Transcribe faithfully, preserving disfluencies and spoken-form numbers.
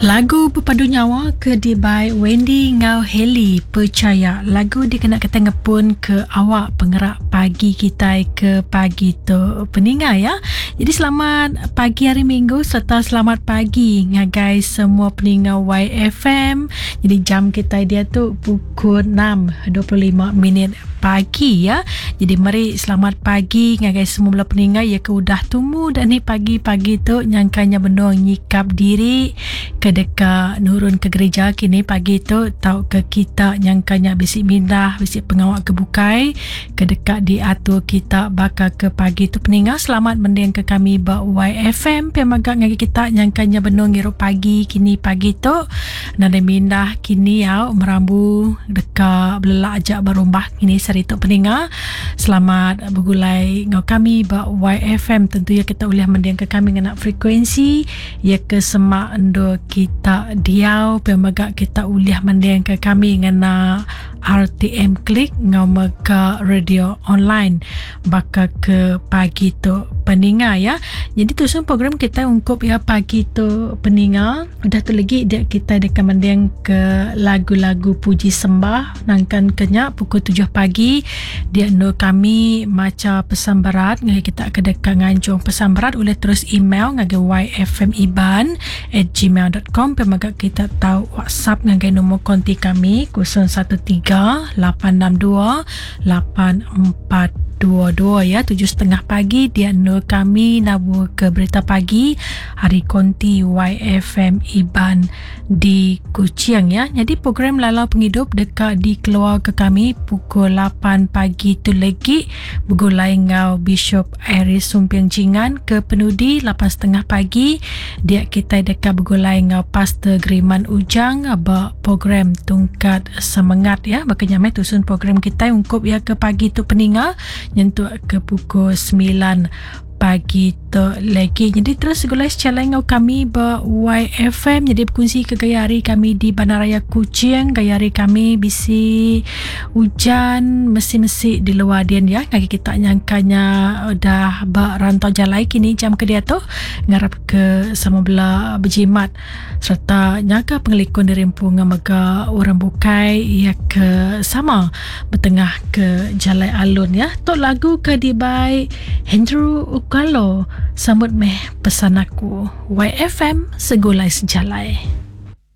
Lagu Berpadu Nyawa ke di by Wendy Ngau Heli Percaya. Lagu dikena ketengah pun ke awak penggerak pagi kita ke pagi tu peningai ya. Jadi selamat pagi hari Minggu serta selamat pagi ngagai semua peningai Y F M. Jadi jam kita dia tu pukul enam dua puluh lima minit pagi ya. Jadi mari selamat pagi ngagai semua belah peningai ya ke udah tumu dan ni pagi-pagi tu nyangkanya benung nyikap diri ke dekat nurun ke gereja kini pagi tu tahu ke kita nyangkanya bisik mindah bisik pengawak kebukai ke dekat diatur kita bakal ke pagi tu peningai selamat mendeng ke kami ba Y F M pemagak ngagi kita nyangkanya benung ngiru pagi kini pagi tu nade mindah kini ya merambu dekat belak ajak barumbah kini sarito peningai selamat bergulai ngau kami ba Y F M tentu ya kita boleh mendeng ke kami ngena frekuensi ya ke semak endo kita diau pemagak kita uliah mendeng ke kami ngena R T M klik ngau mega radio online bakal ke pagi tu peningai ya. Jadi tu semua program kita ungkup ya pagi tu peningai udah tu lagi dia kita dekat mendeng ke lagu-lagu puji sembah nangkan kenyak pukul tujuh pagi dia no kami maca pesan berat ngai kita ke dekat nganjung pesan berat boleh terus email ngagai yfmiban at gmail dot com pemagak kita tahu WhatsApp ngagai nombor konti kami kosong satu tiga lapan enam dua lapan empat dua dua ya. Tujuh setengah pagi dia no kami nabu ke berita pagi hari konti Y F M Iban di Kuching ya. Jadi program Lalau Penghidup dekat di keluar ke kami pukul lapan pagi tu lagi bergulai ngau Bishop Iris Sumpiang Jingan ke penudi lapan setengah pagi dia kita dekat bergulai ngau Pastor Griman Ujang aba program Tungkat Semangat ya. Makanya mai tusun program kita ungkup ya ke pagi tu peningai nyentuh ke pukul sembilan pagi tu lagi. Jadi terus segulai secara ngau kami ba Y F M jadi berkongsi ke gaya hari kami di Bandaraya Kuching. Gaya hari kami bisi hujan mesti-mesti di luar dia ya. Kaki kita nyangkanya dah berantau jalai kini jam ke dia tu ngarap ke sama belah berjimat serta nyangka pengelikun dari Rimpung mega orang bukai ya ke sama bertengah ke jalai alun ya. Tok lagu ke di by Andrew Ukalo sambut meh pesan aku Y F M segulai sejalai.